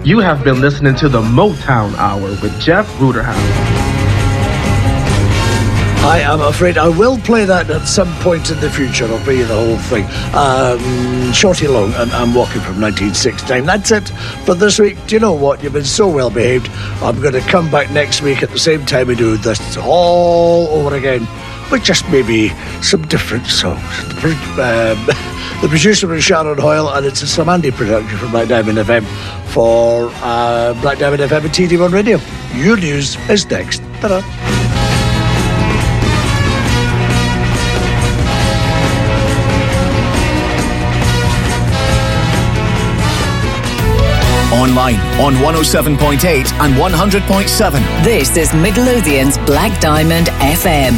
You have been listening to the Motown Hour with Jeff Ruderhouse. I am afraid I will play that at some point in the future. I'll play you the whole thing. Shorty Long and I'm Walking from 1969. That's it for this week. Do you know what? You've been so well behaved. I'm going to come back next week at the same time and do this all over again, but just maybe some different songs. The producer is Sharon Hoyle, and it's a Sam Andy production from Black Diamond FM for Black Diamond FM and TD1 Radio. Your news is next. Ta-da. Online on 107.8 and 100.7. This is Midlothian's Black Diamond FM.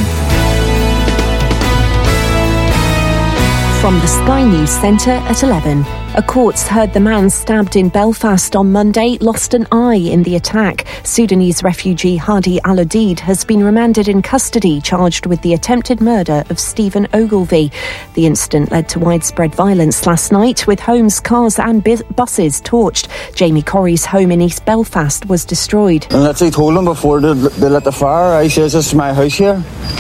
From the Sky News Centre at 11. A court's heard the man stabbed in Belfast on Monday lost an eye in the attack. Sudanese refugee Hadi Al-Odeid has been remanded in custody, charged with the attempted murder of Stephen Ogilvie. The incident led to widespread violence last night, with homes, cars and buses torched. Jamie Corrie's home in East Belfast was destroyed. And I told them before they lit the fire, I says, this is my house here.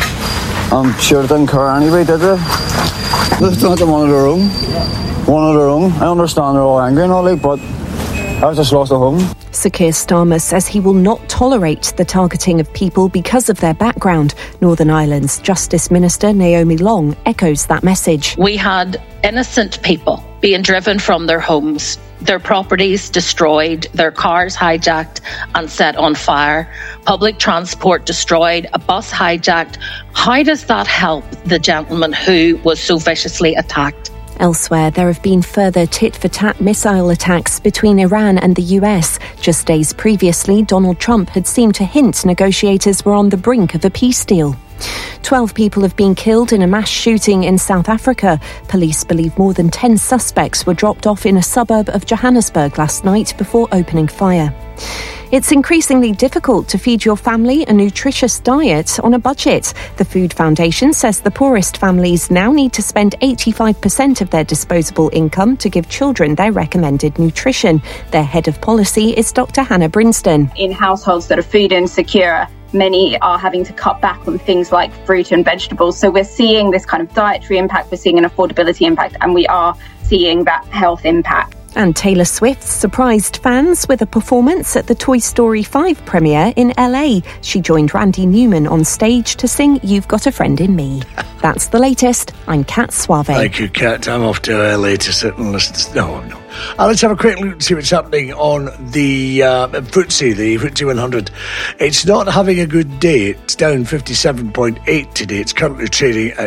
I'm sure they didn't care anyway, did they? They don't have one of their own. One of their own. I understand they're all angry and all, but I just lost a home. Sir Keir Starmer says he will not tolerate the targeting of people because of their background. Northern Ireland's Justice Minister Naomi Long echoes that message. We had innocent people being driven from their homes, their properties destroyed, their cars hijacked and set on fire, public transport destroyed, a bus hijacked. How does that help the gentleman who was so viciously attacked? Elsewhere, there have been further tit-for-tat missile attacks between Iran and the US. Just days previously, Donald Trump had seemed to hint negotiators were on the brink of a peace deal. 12 people have been killed in a mass shooting in South Africa. Police believe more than 10 suspects were dropped off in a suburb of Johannesburg last night before opening fire. It's increasingly difficult to feed your family a nutritious diet on a budget. The Food Foundation says the poorest families now need to spend 85% of their disposable income to give children their recommended nutrition. Their head of policy is Dr. Hannah Brinston. In households that are food insecure, many are having to cut back on things like fruit and vegetables. So we're seeing this kind of dietary impact, we're seeing an affordability impact, and we are seeing that health impact. And Taylor Swift surprised fans with a performance at the Toy Story 5 premiere in LA. She joined Randy Newman on stage to sing You've Got a Friend in Me. That's the latest. I'm Kat Suave. Thank you, Kat. I'm off to LA to sit and listen. No. Let's have a quick look and see what's happening on the FTSE, the FTSE 100. It's not having a good day. It's down 57.8 today. It's currently trading at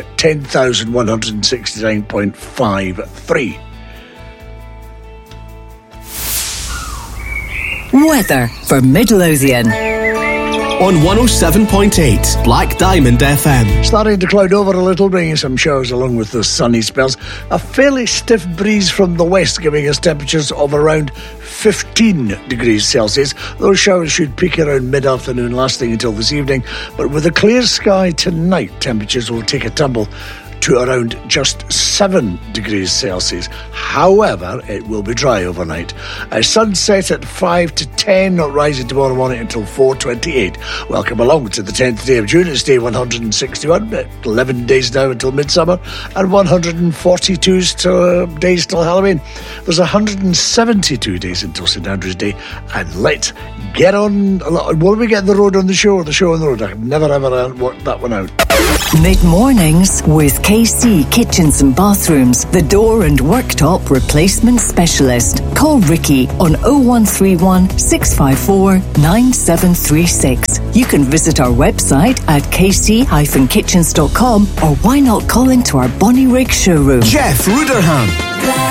10,169.53. Weather for Midlothian. On 107.8 Black Diamond FM. Starting to cloud over a little, bringing some showers along with the sunny spells. A fairly stiff breeze from the west, giving us temperatures of around 15 degrees Celsius. Those showers should peak around mid-afternoon, lasting until this evening. But with a clear sky tonight, temperatures will take a tumble to around just 7 degrees Celsius. However, it will be dry overnight. A sunset at 5 to 10, not rising tomorrow morning until 4:28. Welcome along to the 10th day of June. It's day 161, 11 days now until midsummer, and 142 days till Halloween. There's 172 days until St Andrew's Day, and let's get on. Will we get the road on the show or the show on the road? I've never ever worked that one out. Mid-mornings with KC Kitchens and Bathrooms, the door and worktop replacement specialist. Call Ricky on 0131 654 9736. You can visit our website at kc-kitchens.com, or why not call into our Bonnie Rig showroom. Jeff Ruderham.